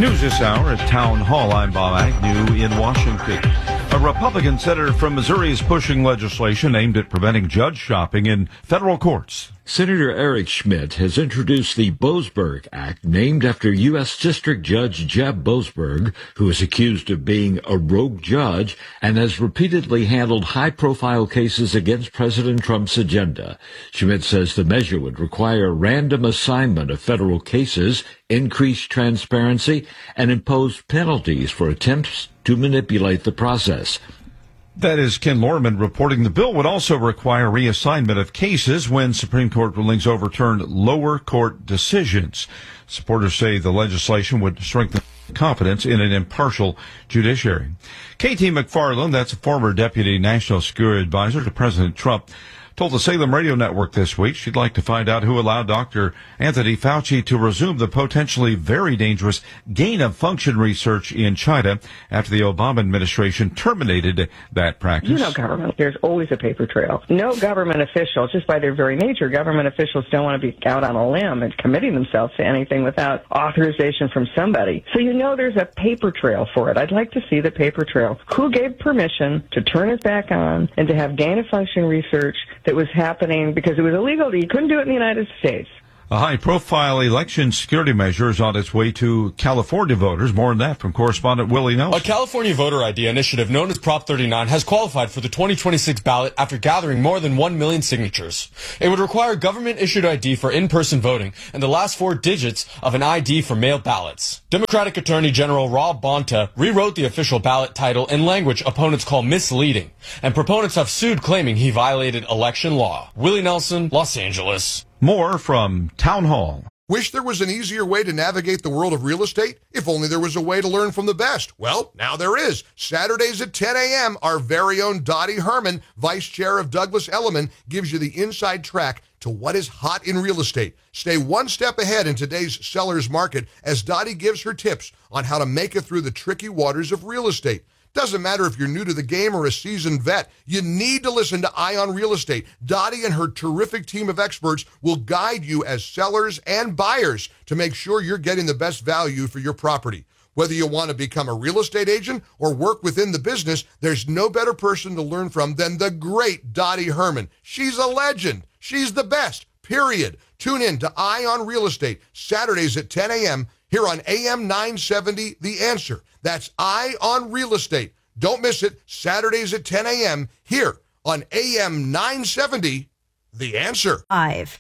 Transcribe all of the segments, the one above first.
News this hour at Town Hall. I'm Bob Agnew in Washington. A Republican senator from Missouri is pushing legislation aimed at preventing judge shopping in federal courts. Senator Eric Schmidt has introduced the Boasberg Act, named after U.S. District Judge Jeb Boasberg, who is accused of being a rogue judge and has repeatedly handled high-profile cases against President Trump's agenda. Schmidt says the measure would require random assignment of federal cases, increase transparency, and impose penalties for attempts to manipulate the process. That is Ken Lorman reporting. The bill would also require reassignment of cases when Supreme Court rulings overturned lower court decisions. Supporters say the legislation would strengthen confidence in an impartial judiciary. K.T. McFarland, that's a former deputy national security advisor to President Trump, told the Salem Radio Network this week she'd like to find out who allowed Dr. Anthony Fauci to resume the potentially very dangerous gain-of-function research in China after the Obama administration terminated that practice. You know government, there's always a paper trail. No government official, just by their very nature, government officials don't want to be out on a limb and committing themselves to anything without authorization from somebody. So you know there's a paper trail for it. I'd like to see the paper trail. Who gave permission to turn it back on and to have gain-of-function research that was happening because it was illegal? You couldn't do it in the United States. A high-profile election security measure is on its way to California voters. More on that from correspondent Willie Nelson. A California voter ID initiative known as Prop 39 has qualified for the 2026 ballot after gathering more than 1 million signatures. It would require government-issued ID for in-person voting and the last 4 digits of an ID for mail ballots. Democratic Attorney General Rob Bonta rewrote the official ballot title in language opponents call misleading, and proponents have sued claiming he violated election law. Willie Nelson, Los Angeles. More from Town Hall. Wish there was an easier way to navigate the world of real estate? If only there was a way to learn from the best. Well, now there is. Saturdays at 10 a.m., our very own Dottie Herman, Vice Chair of Douglas Elliman, gives you the inside track to what is hot in real estate. Stay one step ahead in today's seller's market as Dottie gives her tips on how to make it through the tricky waters of real estate. Doesn't matter if you're new to the game or a seasoned vet, you need to listen to Ion Real Estate. Dottie and her terrific team of experts will guide you as sellers and buyers to make sure you're getting the best value for your property. Whether you want to become a real estate agent or work within the business, there's no better person to learn from than the great Dottie Herman. She's a legend. She's the best, period. Tune in to Ion Real Estate, Saturdays at 10 a.m. here on AM 970, The Answer. That's Ion Real Estate. Don't miss it, Saturdays at 10 a.m. here on AM 970, The Answer. 5.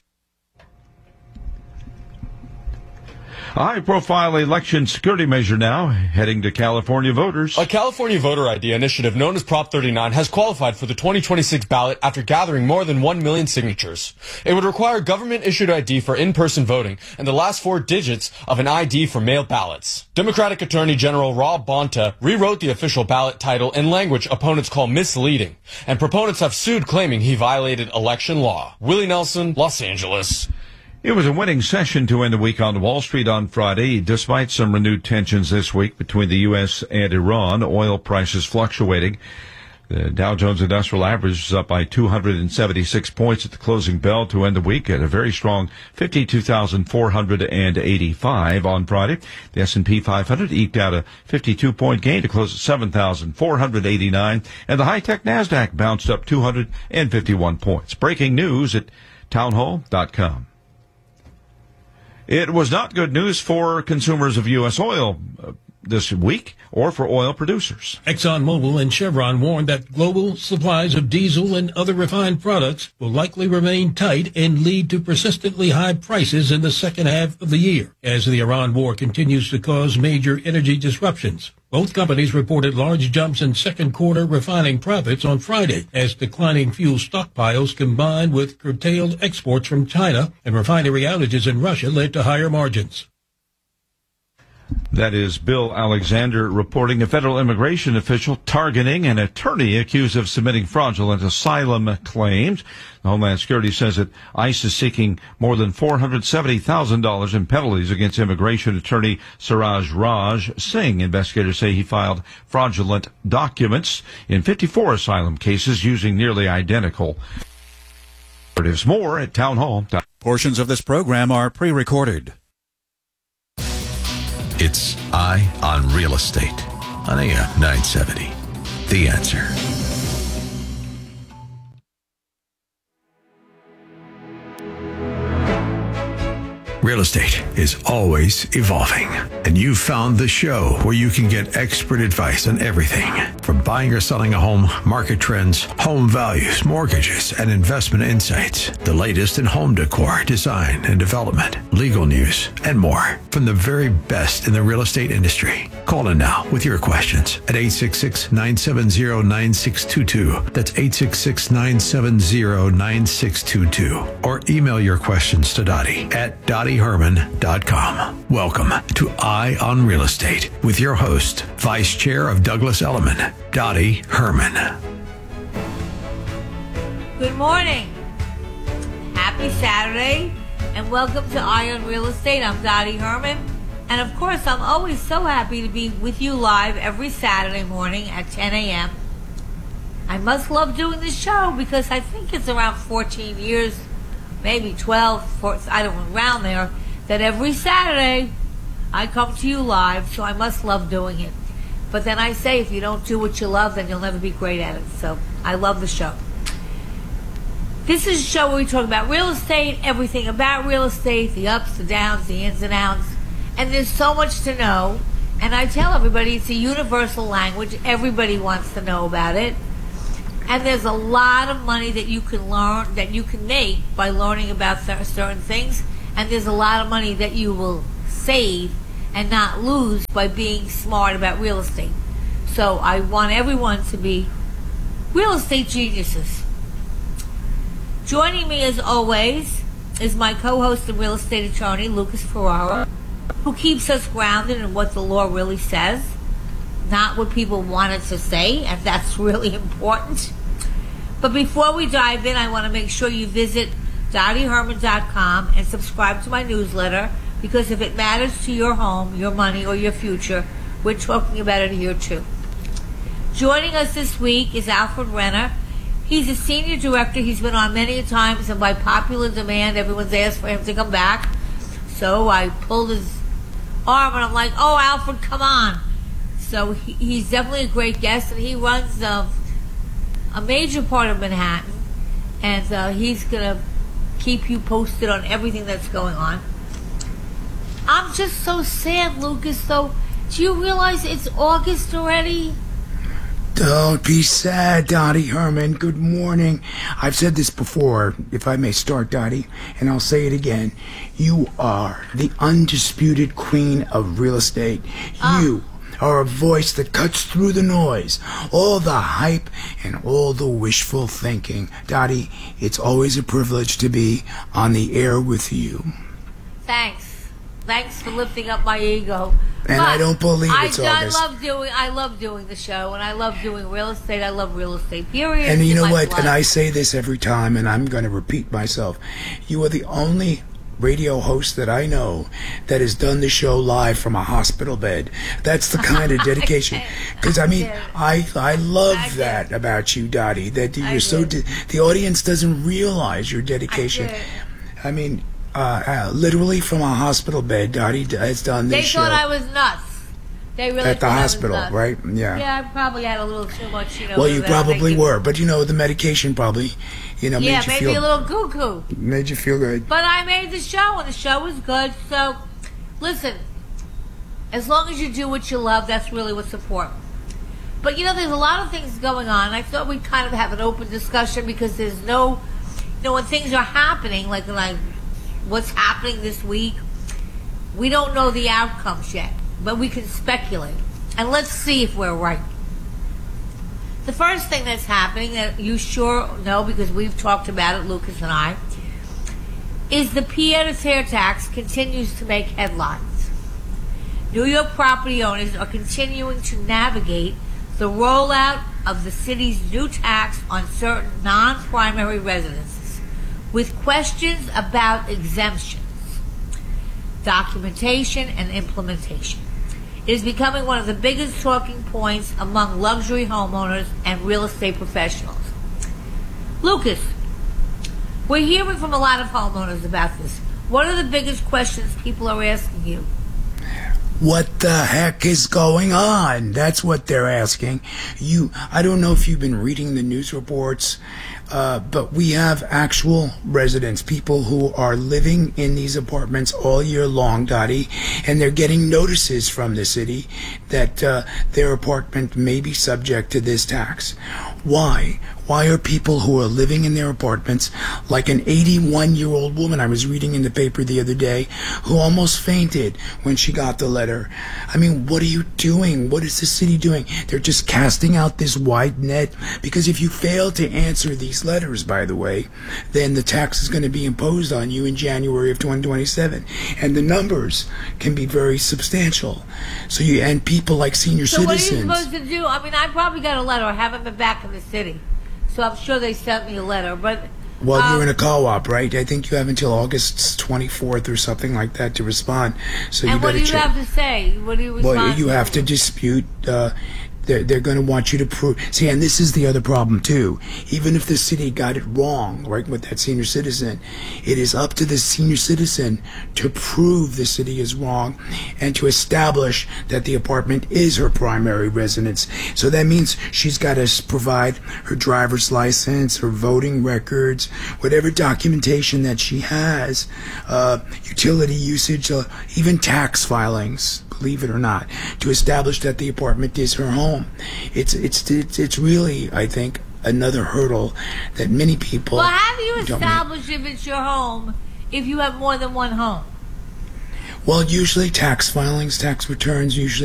A high-profile election security measure now heading to California voters. A California voter ID initiative known as Prop 39 has qualified for the 2026 ballot after gathering more than 1 million signatures. It would require government-issued ID for in-person voting and the last 4 digits of an ID for mail ballots. Democratic Attorney General Rob Bonta rewrote the official ballot title in language opponents call misleading, and proponents have sued claiming he violated election law. Willie Nelson, Los Angeles. It was a winning session to end the week on Wall Street on Friday, despite some renewed tensions this week between the U.S. and Iran. Oil prices fluctuating. The Dow Jones Industrial Average is up by 276 points at the closing bell to end the week at a very strong 52,485 on Friday. The S&P 500 eked out a 52-point gain to close at 7,489, and the high-tech NASDAQ bounced up 251 points. Breaking news at townhall.com. It was not good news for consumers of U.S. oil this week or for oil producers. ExxonMobil and Chevron warned that global supplies of diesel and other refined products will likely remain tight and lead to persistently high prices in the second half of the year as the Iran war continues to cause major energy disruptions. Both companies reported large jumps in second quarter refining profits on Friday as declining fuel stockpiles combined with curtailed exports from China and refinery outages in Russia led to higher margins. That is Bill Alexander reporting. A federal immigration official targeting an attorney accused of submitting fraudulent asylum claims. The Homeland Security says that ICE is seeking more than $470,000 in penalties against immigration attorney Siraj Raj Singh. Investigators say he filed fraudulent documents in 54 asylum cases using nearly identical narratives. More at Town Hall. Portions of this program are pre-recorded. It's Eye on Real Estate on AM 970. The Answer. Real estate is always evolving, and you found the show where you can get expert advice on everything from buying or selling a home, market trends, home values, mortgages, and investment insights. The latest in home decor, design and development, legal news, and more from the very best in the real estate industry. Call in now with your questions at 866-970-9622. That's 866-970-9622. Or email your questions to Dottie at DottieHerman.com. Welcome to Eye on Real Estate with your host, Vice Chair of Douglas Elliman, Dottie Herman. Good morning. Happy Saturday, and welcome to Eye on Real Estate. I'm Dottie Herman. And of course, I'm always so happy to be with you live every Saturday morning at 10 a.m. I must love doing this show because I think it's around 14 years, maybe 12, I don't know, around there, that every Saturday I come to you live, so I must love doing it. But then I say, if you don't do what you love, then you'll never be great at it. So I love the show. This is a show where we talk about real estate, everything about real estate, the ups, the downs, the ins and outs. And there's so much to know. And I tell everybody it's a universal language. Everybody wants to know about it. And there's a lot of money that you can learn, that you can make by learning about certain things. And there's a lot of money that you will save and not lose by being smart about real estate. So I want everyone to be real estate geniuses. Joining me as always is my co-host and real estate attorney, Lucas Ferraro, who keeps us grounded in what the law really says, not what people want it to say, and that's really important. But before we dive in, I want to make sure you visit DottieHerman.com and subscribe to my newsletter, because if it matters to your home, your money, or your future, we're talking about it here too. Joining us this week is Alfred Renner. He's a senior director. He's been on many times, and by popular demand, everyone's asked for him to come back. So I pulled his arm, and I'm like, oh, Alfred, come on. So he's definitely a great guest, and he runs a major part of Manhattan, and he's going to keep you posted on everything that's going on. I'm just so sad, Lucas, though. Do you realize it's August already? Don't be sad, Dottie Herman. Good morning. I've said this before, if I may start, Dottie, and I'll say it again. You are the undisputed queen of real estate. You are a voice that cuts through the noise, all the hype, and all the wishful thinking. Dottie, it's always a privilege to be on the air with you. Thanks for lifting up my ego. And I don't believe it's August. I love doing the show, and I love doing real estate. I love real estate, period. And you know what? And I say this every time, and I'm going to repeat myself. You are the only radio host that I know that has done the show live from a hospital bed. That's the kind of dedication. Because I mean, I love that about you, Dottie. That you're the audience doesn't realize your dedication. I mean, literally from a hospital bed, Dottie has done this show. They thought I was nuts. They really at the hospital, right? Yeah. Yeah, I probably had a little too much, Well, you probably were, but the medication probably, made you feel... maybe a little cuckoo. Made you feel good. But I made the show, and the show was good. So, listen, as long as you do what you love, that's really what's important. But, there's a lot of things going on. I thought we'd kind of have an open discussion because there's no... when things are happening, like what's happening this week, we don't know the outcomes yet. But we can speculate. And let's see if we're right. The first thing that's happening, that you sure know because we've talked about it, Lucas and I, is the pied-à-terre tax continues to make headlines. New York property owners are continuing to navigate the rollout of the city's new tax on certain non-primary residences with questions about exemptions, documentation, and implementation. It is becoming one of the biggest talking points among luxury homeowners and real estate professionals. Lucas, we're hearing from a lot of homeowners about this. What are the biggest questions people are asking you? What the heck is going on? That's what they're asking. I don't know if you've been reading the news reports, but we have actual residents, people who are living in these apartments all year long, Dottie, and they're getting notices from the city that their apartment may be subject to this tax. Why? Why are people who are living in their apartments, like an 81-year-old woman I was reading in the paper the other day, who almost fainted when she got the letter? I mean, what are you doing? What is the city doing? They're just casting out this wide net, because if you fail to answer these letters, by the way, then the tax is going to be imposed on you in January of 2027, and the numbers can be very substantial. So and people like senior So citizens. what are you supposed to do? I mean, I probably got a letter. I haven't been back in the city, so I'm sure they sent me a letter. But Well, you're in a co-op, right? I think you have until August 24th or something like that to respond. So and you what better do you check. have to say? What do you respond? Well, you have to dispute. They're going to want you to prove. See, and this is the other problem too. Even if the city got it wrong, right, with that senior citizen, it is up to the senior citizen to prove the city is wrong and to establish that the apartment is her primary residence. So that means she's got to provide her driver's license, her voting records, whatever documentation that she has, utility usage, even tax filings, believe it or not, to establish that the apartment is her home. It's really, I think, another hurdle that many people. Well, how do you don't establish if it's your home if you have more than one home? Well, usually tax filings, tax returns, usually